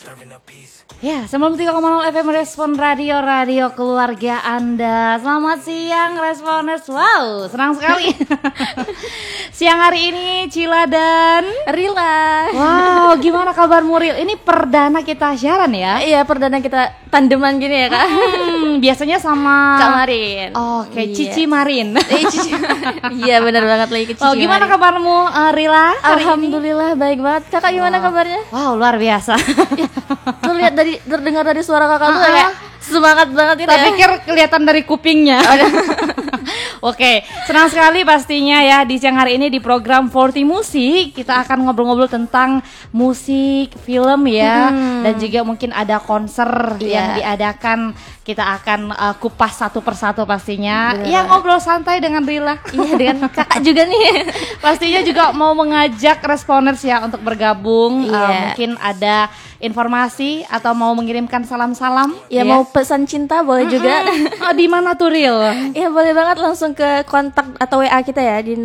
Ya, 93,0 FM Respon Radio keluarga Anda. Selamat siang Responers. Wow, senang sekali. Siang hari ini Cila dan Rila. Wow, gimana kabarmu Ril? Ini perdana kita siaran ya? Iya, perdana kita tandeman gini ya Kak. Biasanya sama Kak Marin. Oke, Iya. Cici Marin. Cici. Iya, benar banget lagi ke Cici. Oh, gimana Marin. kabarmu Rila? Hari ini? Alhamdulillah baik banget. Kakak gimana kabarnya? Wow, luar biasa. Tuh lihat terdengar dari suara kakak tuh kayak semangat banget gitu Tak ya. pikir kelihatan dari kupingnya. Oke, senang sekali pastinya ya di siang hari ini di program 40 Musik kita akan ngobrol-ngobrol tentang musik, film ya, dan juga mungkin ada konser yang diadakan. Kita akan kupas satu persatu pastinya. Bener. Ya ngobrol santai dengan Rila. Iya, dengan kakak juga nih. Pastinya juga mau mengajak Responers ya untuk bergabung. Iya. Mungkin ada informasi atau mau mengirimkan salam-salam. Ya mau pesan cinta boleh juga. Di mana tuh Ril? Ya boleh banget langsung ke kontak atau WA kita ya di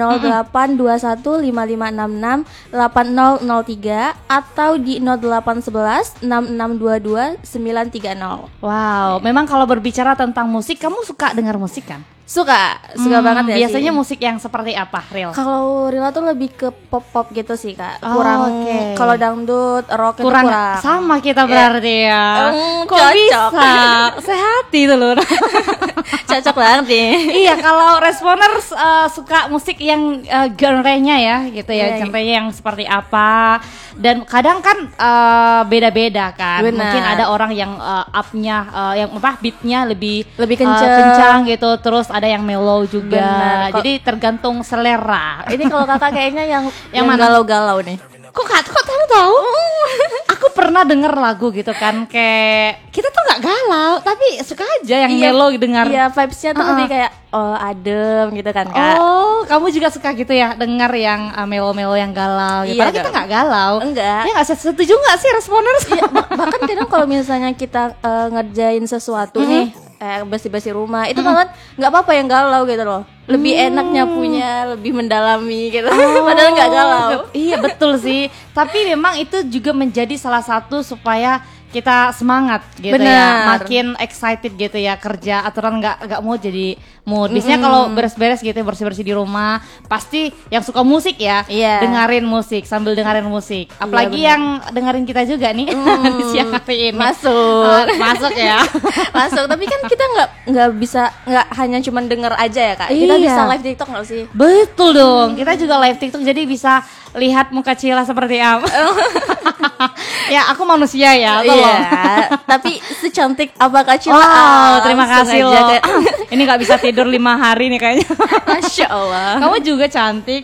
082155668003 atau di 08116622 930. Wow, memang kalau berbicara tentang musik, kamu suka dengar musik kan? Suka banget ya. Biasanya sih. musik yang seperti apa, Ril? Kalau Rila tuh lebih ke pop gitu sih Kak. Oh, Kurang oke. Kalau dangdut, rock Kurang, itu kurang. sama kita berarti ya. Kok cocok. bisa? Sehati itu loh. Cocok banget nih. Iya, kalau Responers suka musik yang genre-nya ya gitu ya, Iya. genre-nya yang seperti apa. Dan kadang kan beda-beda kan. Benar. Mungkin ada orang yang up-nya yang beat-nya lebih kenceng. gitu, terus ada yang mellow juga. Benar. Jadi tergantung selera. Ini kalau kakak kayaknya yang mana? galau-galau nih. Kok kamu tahu? Aku pernah denger lagu gitu kan, kayak kita tuh nggak galau, tapi suka aja yang mellow dengar. Iya, vibes-nya tuh lebih kayak adem gitu kan Kak. Oh, kamu juga suka gitu ya, dengar yang mellow-mellow yang galau gitu. Iya, Padahal kita nggak galau. Enggak. Ya nggak setuju nggak sih Responers? Iya, bahkan kadang kalau misalnya kita ngerjain sesuatu nih, bersih-bersih rumah, itu banget nggak apa-apa yang galau gitu loh. Lebih enak nyapunya, lebih mendalami gitu. Padahal nggak galau. Iya betul sih. Tapi memang itu juga menjadi salah satu supaya kita semangat gitu ya, Benar. makin excited gitu ya kerja, aturan nggak mau jadi mood. Biasanya kalau beres-beres gitu bersih-bersih di rumah, pasti yang suka musik ya, Iya. dengerin musik sambil dengerin musik. Apalagi benar. yang dengerin kita juga nih di siang hari ini. Masuk. Masuk ya. Masuk, tapi kan kita nggak bisa nggak hanya cuman denger aja ya Kak. Kita Iya. bisa live TikTok nggak sih? Betul dong, kita juga live TikTok jadi bisa lihat muka Cila seperti apa. Ya aku manusia ya, tolong. Iya, tapi secantik apa Kak Cila? Wow, terima Langsung kasih aja loh. kayak- Ini nggak bisa tidur 5 hari nih kayaknya. Masya Allah. Kamu juga cantik.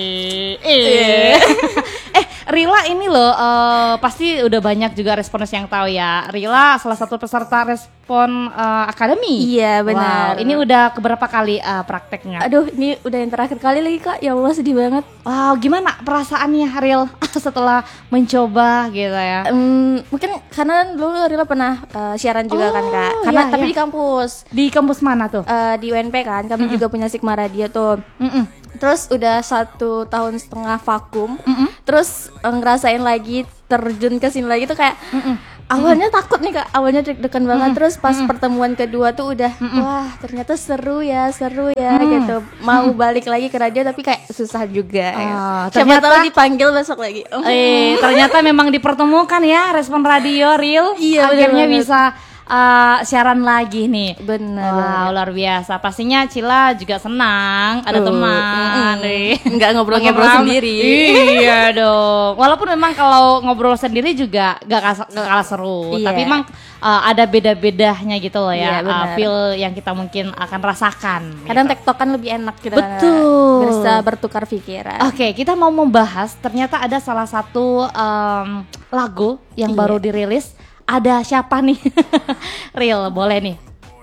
Iya. Rila ini loh, pasti udah banyak juga Responers yang tahu ya. Rila salah satu peserta Respon Academy. Iya, benar. Wow, ini udah keberapa kali prakteknya? Aduh, ini udah yang terakhir kali lagi Kak. Ya Allah, sedih banget. Wow, gimana perasaannya Ril setelah mencoba gitu ya? Mungkin karena dulu Rila pernah siaran juga kan Kak. Oh, Karena iya, tapi iya. di kampus. Di kampus mana tuh? Di UNP kan, kami juga punya Sigma Radio tuh. Terus udah 1,5 tahun vakum. Terus ngerasain lagi terjun ke sini lagi tuh kayak awalnya takut nih Kak, awalnya deg-degan banget. Terus pas pertemuan kedua tuh udah wah ternyata seru ya gitu. Mau balik lagi ke radio tapi kayak susah juga. Siapa ternyata- tahu dipanggil besok lagi. Ternyata memang dipertemukan ya Respon Radio Ril. Iya, bener akhirnya banget. bisa siaran lagi nih. Benar. Wow, luar biasa. Pastinya Cila juga senang ada teman. Nggak ngobrol-ngobrol Makin sendiri. Iya dong. Walaupun memang kalau ngobrol sendiri juga gak kalah seru. Iya. Tapi memang ada beda-bedanya gitu loh ya. Iya, benar. Feel yang kita mungkin akan rasakan. Kadang gitu. tektokan lebih enak gitu. Betul. Bisa bertukar pikiran. Oke, kita mau membahas ternyata ada salah satu lagu yang Iya. baru dirilis. Ada siapa nih? Real, boleh nih.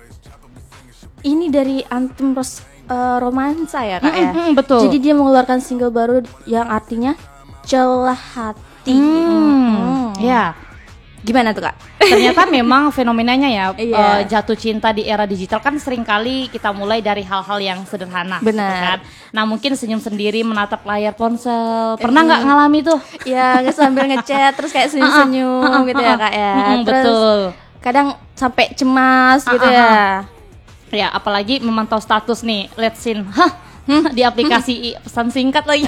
Ini dari Anthem Romansa ya Kak ya. Betul. Jadi dia mengeluarkan single baru yang artinya celah hati. Ya. Gimana tuh Kak? Ternyata memang fenomenanya ya, Iya. jatuh cinta di era digital kan seringkali kita mulai dari hal-hal yang sederhana. Benar. Gitu kan? Nah mungkin senyum sendiri menatap layar ponsel. Pernah nggak ngalami tuh? Ya sambil ngechat terus kayak senyum-senyum gitu ya Kak ya. Terus Betul. kadang sampai cemas gitu ya. Ya apalagi memantau status nih, let's see, di aplikasi pesan singkat lagi.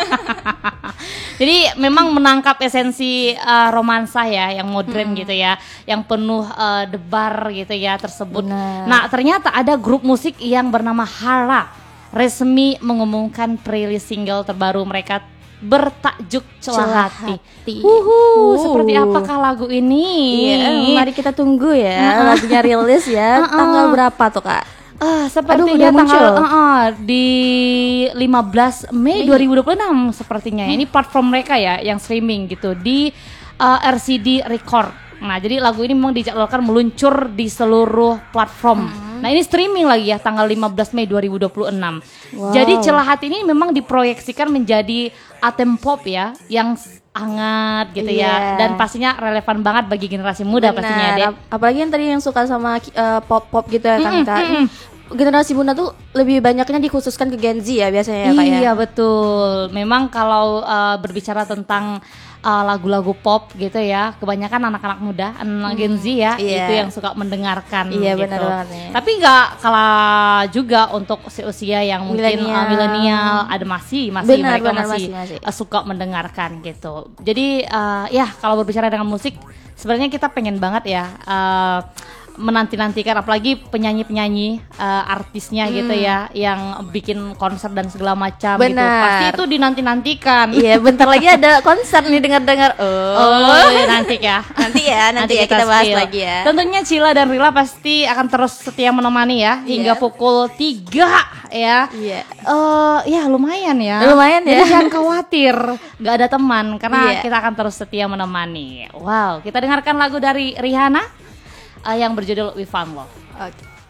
Jadi memang menangkap esensi romansa ya, yang modern gitu ya, yang penuh debar gitu ya tersebut. Benar. Nah ternyata ada grup musik yang bernama Hara resmi mengumumkan rilis single terbaru mereka bertajuk Celah Hati. Seperti apakah lagu ini? Iya, mari kita tunggu ya lagunya rilis ya. Tanggal berapa tuh Kak? Sepertinya udah muncul. di 15 Mei 2026 sepertinya. Ini platform mereka ya yang streaming gitu di RCD Record. Nah, jadi lagu ini memang dijadwalkan meluncur di seluruh platform. Nah, ini streaming lagi ya tanggal 15 Mei 2026. Wow. Jadi Celah Hati ini memang diproyeksikan menjadi anthem pop ya yang hangat gitu ya, dan pastinya relevan banget bagi generasi muda. Benar. Pastinya deh. Apalagi yang tadi yang suka sama pop gitu ya kan Kak. Generasi muda tuh lebih banyaknya dikhususkan ke Gen Z ya biasanya ya Kak ya. Iya betul. Memang kalau berbicara tentang lagu-lagu pop gitu ya, kebanyakan anak-anak muda, anak Gen Z ya, itu yang suka mendengarkan. Iya gitu. benar banget ya. Tapi nggak kalah juga untuk usia yang mungkin milenial, ada masih mereka masih suka mendengarkan gitu. Jadi ya kalau berbicara dengan musik, sebenarnya kita pengen banget ya menanti-nantikan, apalagi penyanyi-penyanyi artisnya gitu ya, yang bikin konser dan segala macam gitu. Pasti itu dinanti-nantikan. Iya, bentar lagi ada konser nih, dengar-dengar. Nanti ya. Nanti ya kita bahas lagi ya. Tentunya Cila dan Rila pasti akan terus setia menemani ya hingga pukul 3 ya. Iya. Ya lumayan ya. Jadi jangan khawatir, nggak ada teman karena kita akan terus setia menemani. Wow, kita dengarkan lagu dari Rihanna yang berjudul We Found Love. Oke.